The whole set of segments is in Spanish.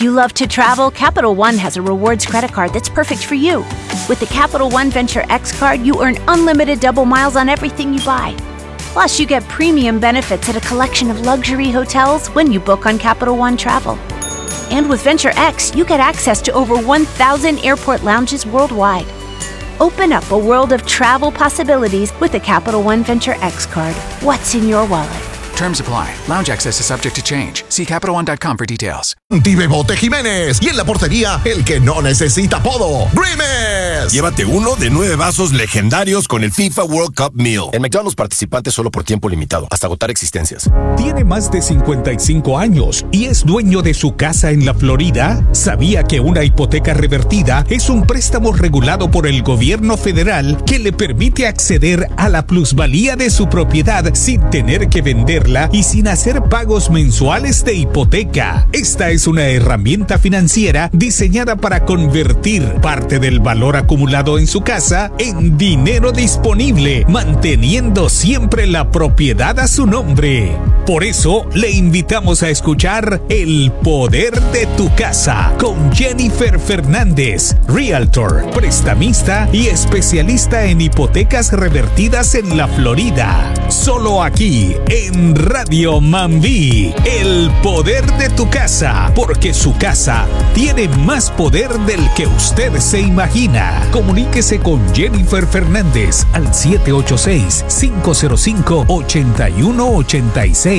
If you love to travel, Capital One has a rewards credit card that's perfect for you. With the Capital One Venture X card, you earn unlimited double miles on everything you buy. Plus, you get premium benefits at a collection of luxury hotels when you book on Capital One Travel. And with Venture X, you get access to over 1,000 airport lounges worldwide. Open up a world of travel possibilities with the Capital One Venture X card. What's in your wallet? Terms apply. Lounge access is subject to change. See CapitalOne.com for details. Bebote Jiménez. Y en la portería, el que no necesita apodo, Grimes. Llévate uno de 9 vasos legendarios con el FIFA World Cup Meal. En McDonald's, participantes solo por tiempo limitado, hasta agotar existencias. ¿Tiene más de 55 años y es dueño de su casa en la Florida? ¿Sabía que una hipoteca revertida es un préstamo regulado por el gobierno federal que le permite acceder a la plusvalía de su propiedad sin tener que venderla y sin hacer pagos mensuales de hipoteca? Esta es una herramienta financiera diseñada para convertir parte del valor acumulado en su casa en dinero disponible, manteniendo siempre la propiedad a su nombre. Por eso, le invitamos a escuchar El Poder de tu Casa con Jennifer Fernández, Realtor, prestamista y especialista en hipotecas revertidas en la Florida. Solo aquí, en Radio Mambí, El Poder de tu Casa, porque su casa tiene más poder del que usted se imagina. Comuníquese con Jennifer Fernández al 786-505-8186.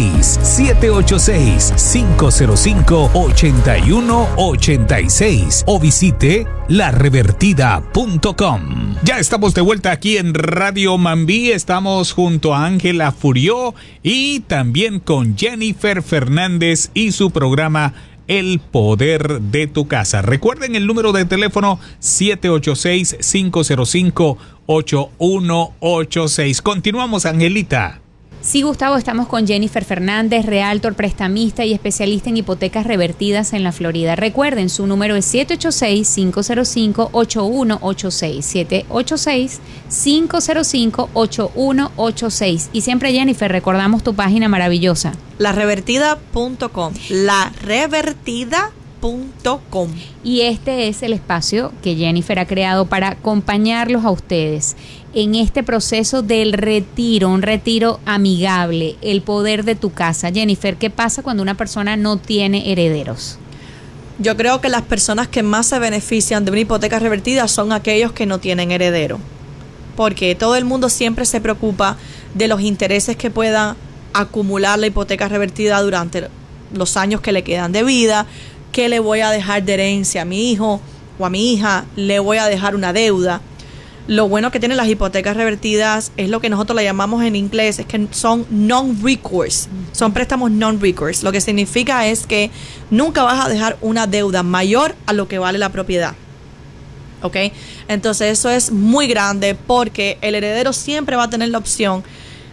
786-505-8186 o visite larevertida.com. Ya estamos de vuelta aquí en Radio Mambí. Estamos junto a Ángela Furió y también con Jennifer Fernández y su programa El Poder de tu Casa. Recuerden el número de teléfono 786-505-8186. Continuamos, Angelita. Sí, Gustavo, estamos con Jennifer Fernández, Realtor, prestamista y especialista en hipotecas revertidas en la Florida. Recuerden, su número es 786-505-8186. 786-505-8186. Y siempre, Jennifer, recordamos tu página maravillosa. Larevertida.com. Larevertida.com. Y este es el espacio que Jennifer ha creado para acompañarlos a ustedes en este proceso del retiro, un retiro amigable, el poder de tu casa. Jennifer, ¿qué pasa cuando una persona no tiene herederos? Yo creo que las personas que más se benefician de una hipoteca revertida son aquellos que no tienen heredero, porque todo el mundo siempre se preocupa de los intereses que pueda acumular la hipoteca revertida durante los años que le quedan de vida. ¿Qué le voy a dejar de herencia a mi hijo o a mi hija? ¿Le voy a dejar una deuda? Lo bueno que tienen las hipotecas revertidas es lo que nosotros le llamamos en inglés, es que son non-recourse, son préstamos non-recourse. Lo que significa es que nunca vas a dejar una deuda mayor a lo que vale la propiedad. ¿Ok? Entonces eso es muy grande porque el heredero siempre va a tener la opción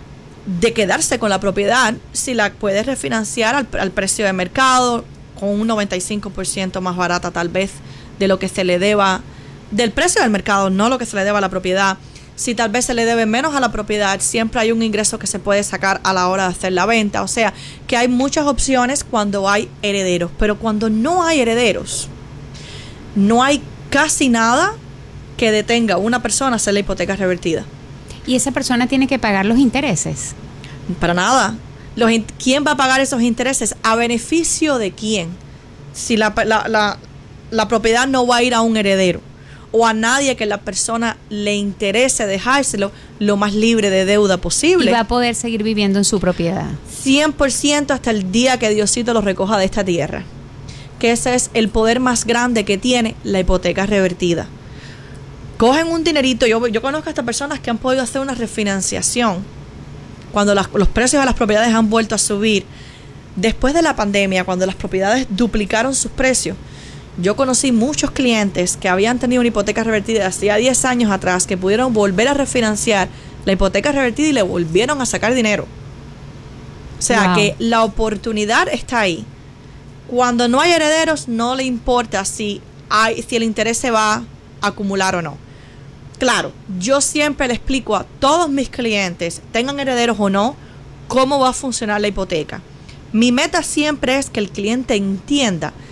de quedarse con la propiedad si la puedes refinanciar al precio de mercado, con un 95% más barata tal vez de lo que se le deba, del precio del mercado, no lo que se le deba a la propiedad. Si tal vez se le debe menos a la propiedad, siempre hay un ingreso que se puede sacar a la hora de hacer la venta. O sea, que hay muchas opciones cuando hay herederos, pero cuando no hay herederos, no hay casi nada que detenga a una persona a hacer la hipoteca revertida. ¿Y esa persona tiene que pagar los intereses? Para nada. ¿Quién va a pagar esos intereses? ¿A beneficio de quién? Si la propiedad no va a ir a un heredero o a nadie que la persona le interese dejárselo lo más libre de deuda posible. Y va a poder seguir viviendo en su propiedad. 100% hasta el día que Diosito lo recoja de esta tierra. Que ese es el poder más grande que tiene la hipoteca revertida. Cogen un dinerito. Yo conozco a estas personas que han podido hacer una refinanciación cuando los precios de las propiedades han vuelto a subir. Después de la pandemia, cuando las propiedades duplicaron sus precios, yo conocí muchos clientes que habían tenido una hipoteca revertida hacía 10 años atrás, que pudieron volver a refinanciar la hipoteca revertida y le volvieron a sacar dinero. O sea, que la oportunidad está ahí. Cuando no hay herederos, no le importa si el interés se va a acumular o no. Claro, yo siempre le explico a todos mis clientes, tengan herederos o no, cómo va a funcionar la hipoteca. Mi meta siempre es que el cliente entienda